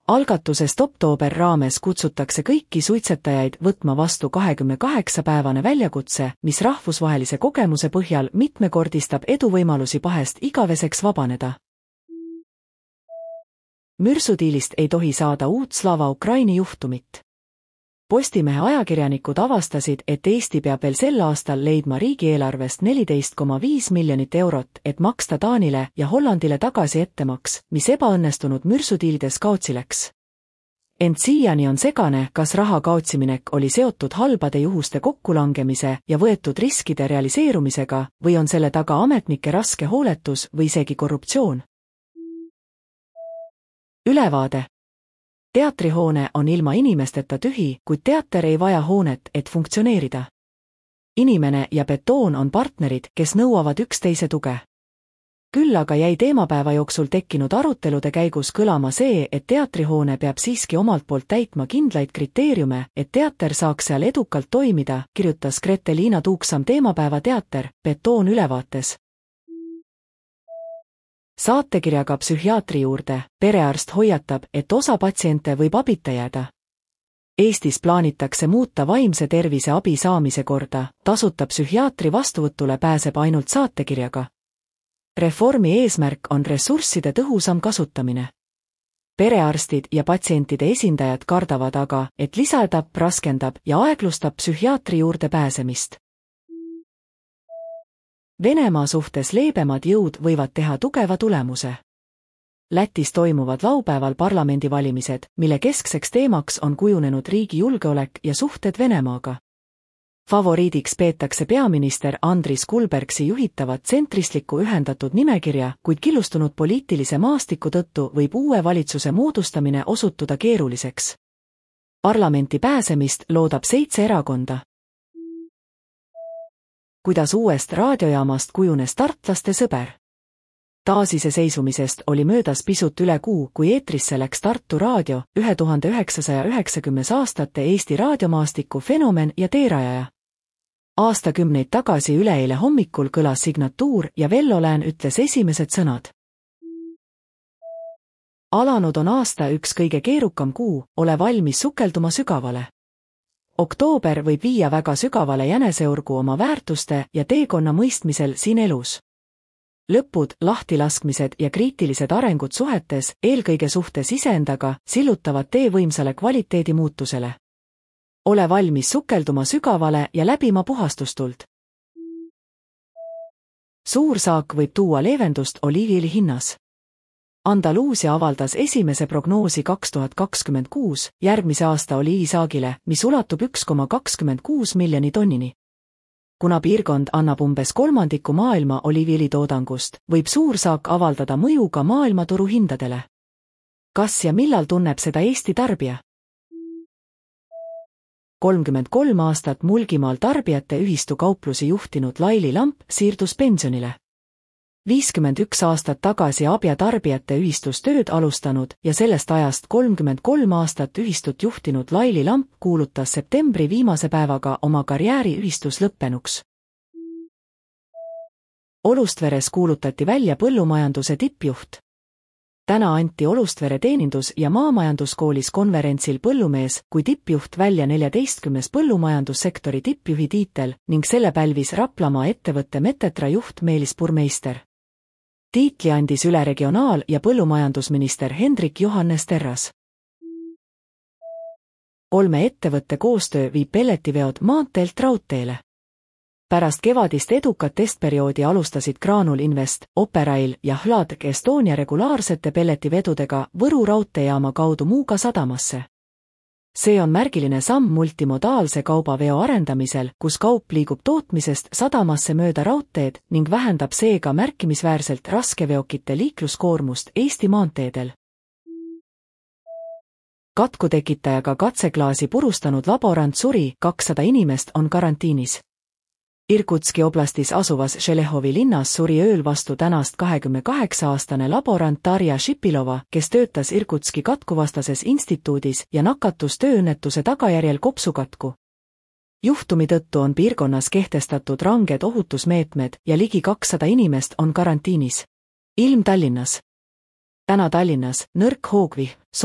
Algatusest Optoober raames kutsutakse kõiki suitsetajaid võtma vastu 28-päevane väljakutse, mis rahvusvahelise kogemuse põhjal mitmekordistab eduvõimalusi pahest igaveseks vabaneda. Mürsudiilist ei tohi saada uut Slava Ukraini juhtumit. Postimehe ajakirjanikud avastasid, et Eesti peab veel sel aastal leidma riigieelarvest 14,5 miljonit eurot, et maksta Taanile ja Hollandile tagasi ettemaks, mis ebaõnnestunud mürsudiilides kaotsi läks. Ent siiani on segane, kas raha kaotsiminek oli seotud halbade juhuste kokkulangemise ja võetud riskide realiseerumisega või on selle taga ametnike raske hooletus või isegi korruptsioon. Ülevaade. Teatrihoone on ilma inimesteta tühi, kuid teater ei vaja hoonet, et funktsioneerida. Inimene ja betoon on partnerid, kes nõuavad üksteise tuge. Küll aga jäi teemapäeva jooksul tekkinud arutelude käigus kõlama see, et teatrihoone peab siiski omalt poolt täitma kindlaid kriteeriume, et teater saaks seal edukalt toimida, kirjutas Grete-Liina Tuuksam teemapäeva Teater, betoon ülevaates. Saatekirjaga psühhiaatri juurde, perearst hoiatab, et osa patsiente võib abita jääda. Eestis plaanitakse muuta vaimse tervise abi saamise korda, tasuta psühhiaatri vastuvõtule pääseb ainult saatekirjaga. Reformi eesmärk on ressursside tõhusam kasutamine. Perearstid ja patsientide esindajad kardavad aga, et lisaetapp raskendab ja aeglustab psühhiaatri juurde pääsemist. Venemaa suhtes leebemad jõud võivad teha tugeva tulemuse. Lätis toimuvad laupäeval parlamendivalimised, mille keskseks teemaks on kujunenud riigi julgeolek ja suhted Venemaaga. Favoriidiks peetakse peaminister Andris Kulbergsi juhitavat tsentristlikku ühendatud nimekirja, kuid killustunud poliitilise maastiku tõttu võib uue valitsuse moodustamine osutuda keeruliseks. Parlamenti pääsemist loodab 7 erakonda. Kuidas uuest raadiojaamast kujunes tartlaste sõber? Taasiseseisvumisest oli möödas pisut üle kuu, kui eetrisse läks Tartu Raadio, 1990 aastate Eesti raadiomaastiku fenomen ja teerajaja. Aastakümneid tagasi üleeile hommikul kõlas signatuur ja Vello Lään ütles esimesed sõnad. Alanud on aasta üks kõige keerukam kuu, ole valmis sukelduma sügavale. Oktoober võib viia väga sügavale jäneseurgu oma väärtuste ja teekonna mõistmisel siin elus. Lõpud, lahtilaskmised ja kriitilised arengud suhetes, eelkõige suhtes iseendaga, sillutavad tee võimsale kvaliteedi muutusele. Ole valmis sukelduma sügavale ja läbima puhastustuld. Suur saak võib tuua leevendust oliiviõli hinnas. Andaluusia avaldas esimese prognoosi 2026 järgmise aasta oliivisaagile, mis ulatub 1,26 miljoni tonnini. Kuna piirkond annab umbes kolmandiku maailma oliiviõlitoodangust, võib suur saak avaldada mõju ka maailmaturu hindadele. Kas ja millal tunneb seda Eesti tarbija? 33 aastat Mulgimaal tarbijate ühistu kauplusi juhtinud Laili Lamp siirdus pensionile. 51 aastat tagasi Abja tarbijate ühistus tööd alustanud ja sellest ajast 33 aastat ühistut juhtinud Laili Lamp kuulutas septembri viimase päevaga oma karjääri ühistus lõppenuks. Olustveres kuulutati välja põllumajanduse tippjuht. Täna anti Olustvere teenindus- ja maamajanduskoolis konverentsil põllumees kui tippjuht välja 14. põllumajandussektori tippjuhi tiitel ning selle pälvis Raplamaa ettevõtte Metetra juht Meelis Purmeister. Tiitli andis üle regionaal- ja põllumajandusminister Hendrik Johannes Terras. 3 ettevõtte koostöö viib pelletiveod maanteelt raudteele. Pärast kevadist edukat testperioodi alustasid Graanul Invest, Operail ja Hladk Estonia regulaarsete pelletivedudega Võru raudteejaama kaudu Muuga sadamasse. See on märgiline samm multimodaalse kaubaveo arendamisel, kus kaup liigub tootmisest sadamasse mööda raudteed ning vähendab seega märkimisväärselt raskeveokite liikluskoormust Eesti maanteedel. Katkutekitajaga katseklaasi purustanud laborant suri, 200 inimest on karantiinis. Irkutski oblastis asuvas Šelehovi linnas suri ööl vastu tänast 28-aastane laborant Darja Šipilova, kes töötas Irkutski katkuvastases instituudis ja nakatus tööõnnetuse tagajärjel kopsukatku. Juhtumi tõttu on piirkonnas kehtestatud ranged ohutusmeetmed ja ligi 200 inimest on karantiinis. Ilm Tallinnas. Täna Tallinnas nõrk hoogvihm.